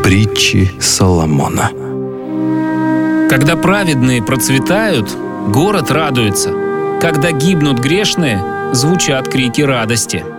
Притчи Соломона. Когда праведные процветают, город радуется. Когда гибнут грешные, звучат крики радости.